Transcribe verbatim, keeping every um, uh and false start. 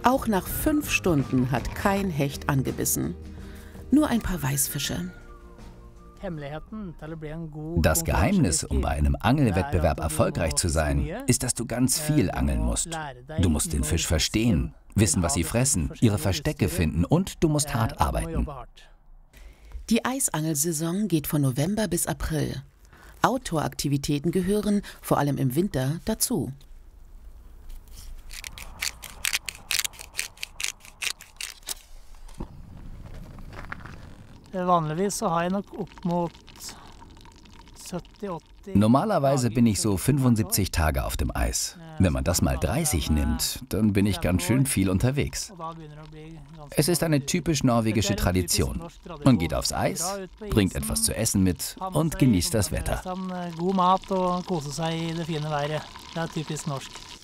Auch nach fünf Stunden hat kein Hecht angebissen. Nur ein paar Weißfische. Das Geheimnis, um bei einem Angelwettbewerb erfolgreich zu sein, ist, dass du ganz viel angeln musst. Du musst den Fisch verstehen, wissen, was sie fressen, ihre Verstecke finden und du musst hart arbeiten. Die Eisangelsaison geht von November bis April. Outdoor-Aktivitäten gehören, vor allem im Winter, dazu. Normalerweise bin ich so fünfundsiebzig Tage auf dem Eis. Wenn man das mal dreißig nimmt, dann bin ich ganz schön viel unterwegs. Es ist eine typisch norwegische Tradition. Man geht aufs Eis, bringt etwas zu essen mit und genießt das Wetter.